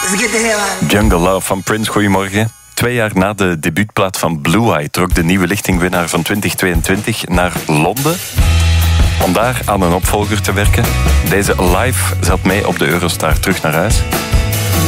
Let's get the hell out. Jungle Love van Prince, goedemorgen. 2 jaar na de debuutplaat van Blue Eye trok de nieuwe lichtingwinnaar van 2022 naar Londen om daar aan een opvolger te werken. Deze live zat mee op de Eurostar terug naar huis.